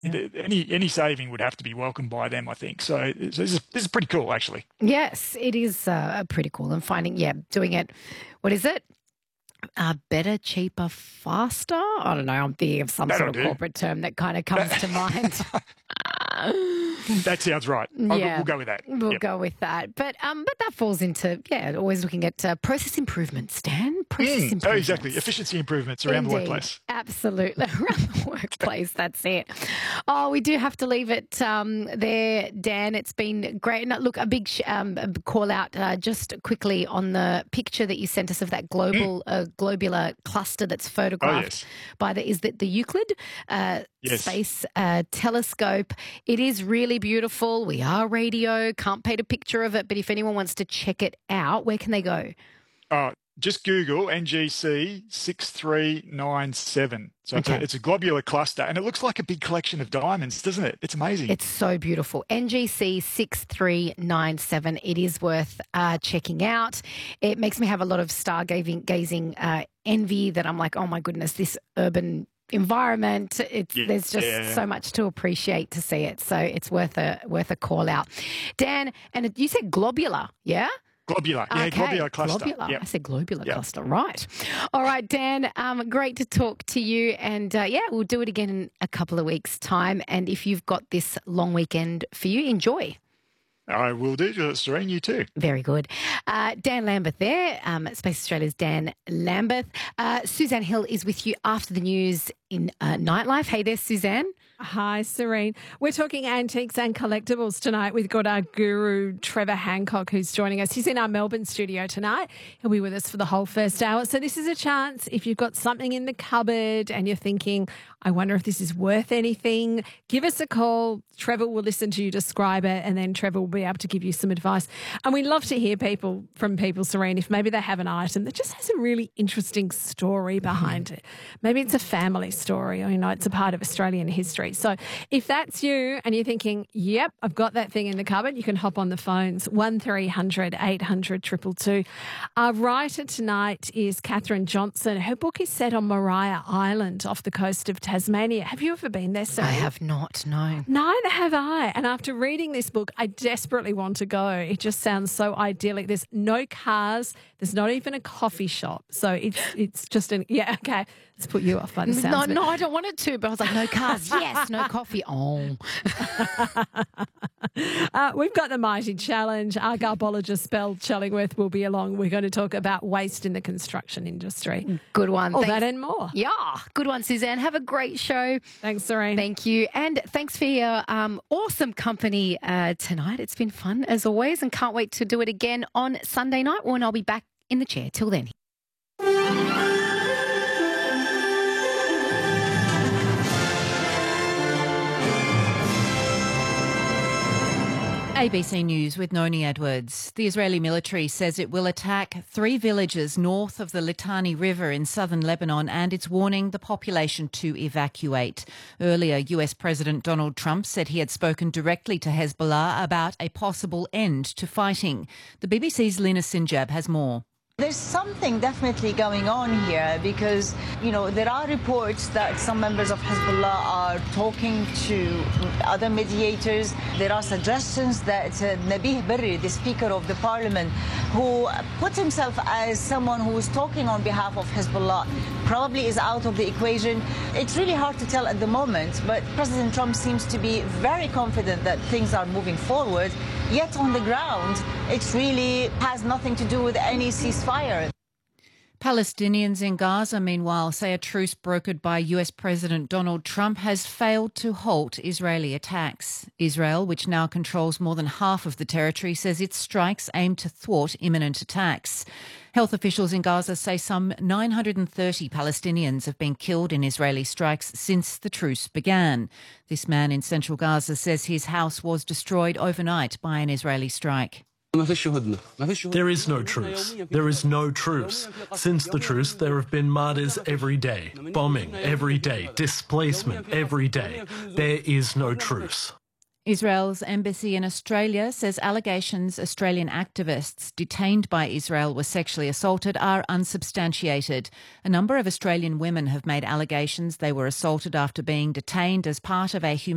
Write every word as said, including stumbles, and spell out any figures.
Yeah. Any any saving would have to be welcomed by them, I think. So, so this is this is pretty cool, actually. Yes, it is uh, pretty cool. And finding, yeah, doing it. What is it? Uh, better, cheaper, faster? I don't know. I'm thinking of some That'll sort of do. corporate term that kind of comes to mind. That sounds right. I'll- Yeah. We'll go with that. We'll Yep. go with that. But um, but that falls into, yeah, always looking at uh, process improvements, Dan. Process Mm, oh, improvements. exactly. Efficiency improvements around the Indeed. workplace. Absolutely. Around the workplace. That's it. Oh, we do have to leave it um, there, Dan. It's been great. No, look, a big sh- um, a call out uh, just quickly on the picture that you sent us of that global uh, globular cluster that's photographed yes. by the, is that the Euclid uh, Yes. Space uh, Telescope. It is really beautiful. We are radio. Can't paint a picture of it, but if anyone wants to check it out, where can they go? Uh, just Google N G C six three nine seven. So it's, Okay. a, it's a globular cluster, and it looks like a big collection of diamonds, doesn't it? It's amazing. It's so beautiful. N G C six three nine seven. It is worth uh, checking out. It makes me have a lot of stargazing gazing, uh, envy that I'm like, oh my goodness, this urban environment. It's Yeah. there's just Yeah. so much to appreciate to see it. So it's worth a worth a call out. Dan, and it- you said globular, yeah? globular. Yeah, Okay. globular cluster. Globular. Yep. I said globular Yep. cluster. Right. All right, Dan. Um, great to talk to you. And uh, yeah, we'll do it again in a couple of weeks' time. And if you've got this long weekend for you, enjoy. I will do. Serene, you too. Very good. Uh, Dan Lambeth there, um, Space Australia's Dan Lambeth. Uh, Suzanne Hill is with you after the news in uh, Nightlife. Hey there, Suzanne. Hi, Serene. We're talking antiques and collectibles tonight. We've got our guru, Trevor Hancock, who's joining us. He's in our Melbourne studio tonight. He'll be with us for the whole first hour. So this is a chance, if you've got something in the cupboard and you're thinking, I wonder if this is worth anything, give us a call. Trevor will listen to you describe it, and then Trevor will be able to give you some advice. And we love to hear people from people, Serene, if maybe they have an item that just has a really interesting story behind it. Maybe it's a family story, or, you know, it's a part of Australian history. So if that's you and you're thinking, yep, I've got that thing in the cupboard, you can hop on the phones, one three hundred eight hundred two two two. Our writer tonight is Catherine Johnson. Her book is set on Maria Island off the coast of Tasmania. Have you ever been there, Sarah? I have not, no. Neither have I. And after reading this book, I desperately want to go. It just sounds so idyllic. There's no cars. There's not even a coffee shop. So it's it's just an, yeah, okay. Let's put you off by the sounds No, of it. no, I don't want it to, but I was like, no cars, yes, no coffee. Oh. Uh, we've got the Mighty Challenge. Our garbologist, Belle Chellingworth, will be along. We're going to talk about waste in the construction industry. Good one. All Thanks. that and more. Yeah, good one, Suzanne. Have a great show. Thanks, Serene. Thank you. And thanks for your um, awesome company uh, tonight. It's been fun, as always, and can't wait to do it again on Sunday night when I'll be back in the chair. Till then. A B C News with Noni Edwards. The Israeli military says it will attack three villages north of the Litani River in southern Lebanon, and it's warning the population to evacuate. Earlier, U S President Donald Trump said he had spoken directly to Hezbollah about a possible end to fighting. The B B C's Lina Sinjab has more. There's something definitely going on here because, you know, there are reports that some members of Hezbollah are talking to other mediators. There are suggestions that uh, Nabih Berri, the Speaker of the Parliament, who put himself as someone who is talking on behalf of Hezbollah, probably is out of the equation. It's really hard to tell at the moment, but President Trump seems to be very confident that things are moving forward. Yet on the ground, it really has nothing to do with any ceasefire. Palestinians in Gaza, meanwhile, say a truce brokered by U S President Donald Trump has failed to halt Israeli attacks. Israel, which now controls more than half of the territory, says its strikes aim to thwart imminent attacks. Health officials in Gaza say some nine hundred thirty Palestinians have been killed in Israeli strikes since the truce began. This man in central Gaza says his house was destroyed overnight by an Israeli strike. There is no truce. There is no truce. Since the truce, there have been murders every day, bombing every day, displacement every day. There is no truce. Israel's embassy in Australia says allegations Australian activists detained by Israel were sexually assaulted are unsubstantiated. A number of Australian women have made allegations they were assaulted after being detained as part of a humanitarian